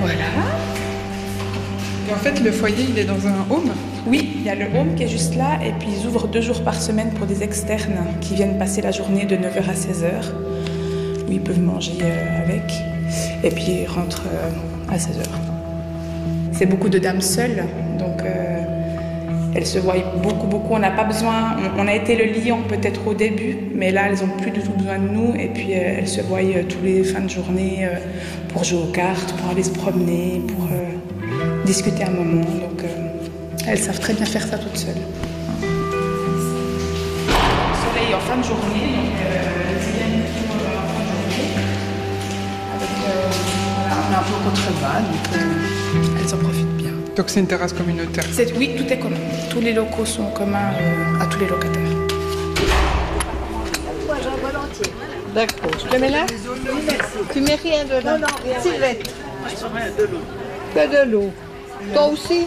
Voilà. Et en fait, le foyer, il est dans un home? Oui, il y a le home qui est juste là et puis ils ouvrent 2 jours par semaine pour des externes qui viennent passer la journée de 9h à 16h où ils peuvent manger avec et puis ils rentrent à 16h. C'est beaucoup de dames seules, donc elles se voient beaucoup. On n'a pas besoin, on a été le liant peut-être au début, mais là elles n'ont plus du tout besoin de nous et puis elles se voient tous les fins de journée pour jouer aux cartes, pour aller se promener, pour discuter un moment. Donc elles savent très bien faire ça toutes seules. Le soleil en fin de journée, donc elles viennent plutôt en fin de journée. Voilà, on est un peu au contrebas, donc elles en profitent bien. Donc c'est une terrasse communautaire? Oui, tout est commun. Tous les locaux sont communs à tous les locataires. Moi, j'en volontiers. D'accord. Je le mets là? Oui, merci. Tu mets rien dedans? Non, rien. Sylvette. De l'eau. Que de l'eau. Toi aussi?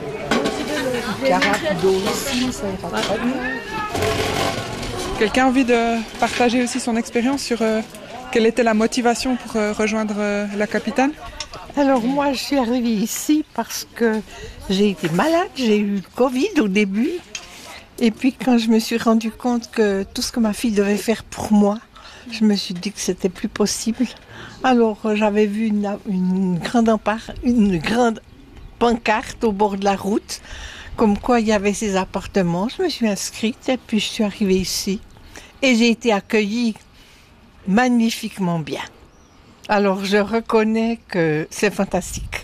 Carafe d'eau ici, ça ira très bien. Quelqu'un a envie de partager aussi son expérience sur quelle était la motivation pour rejoindre la Capitane? Alors moi, je suis arrivée ici parce que j'ai été malade, j'ai eu le Covid au début. Et puis quand je me suis rendu compte que tout ce que ma fille devait faire pour moi, je me suis dit que c'était plus possible. Alors j'avais vu une grande pancarte au bord de la route, comme quoi il y avait ces appartements. Je me suis inscrite et puis je suis arrivée ici. Et j'ai été accueillie magnifiquement bien. Alors je reconnais que c'est fantastique.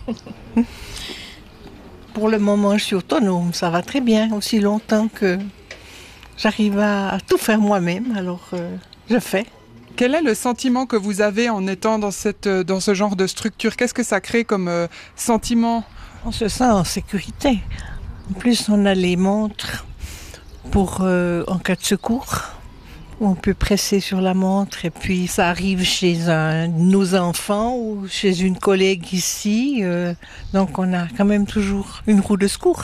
Pour le moment, je suis autonome, ça va très bien, aussi longtemps que j'arrive à tout faire moi-même, alors je fais. Quel est le sentiment que vous avez en étant dans ce genre de structure? Qu'est-ce que ça crée comme sentiment? On se sent en sécurité. En plus, on a les montres pour en cas de secours. On peut presser sur la montre et puis ça arrive chez un de nos enfants ou chez une collègue ici. Donc on a quand même toujours une roue de secours.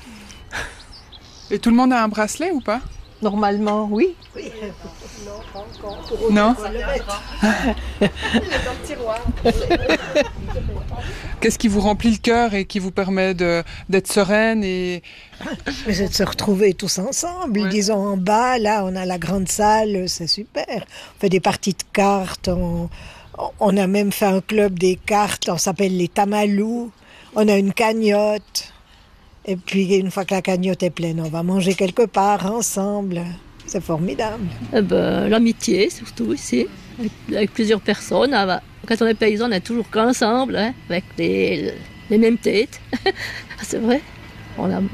Et tout le monde a un bracelet ou pas? Normalement, oui. Oui. Non, pas encore. Non. On va le mettre. Il est dans le tiroir. Qu'est-ce qui vous remplit le cœur et qui vous permet d'être sereine et... C'est de se retrouver tous ensemble. Ouais. Disons en bas, là, on a la grande salle, c'est super. On fait des parties de cartes. On a même fait un club des cartes. On s'appelle les Tamalous. On a une cagnotte. Et puis, une fois que la cagnotte est pleine, on va manger quelque part ensemble. C'est formidable. L'amitié, surtout ici, avec plusieurs personnes. Quand on est paysan, on est toujours qu'ensemble, hein, avec les mêmes têtes. C'est vrai. On a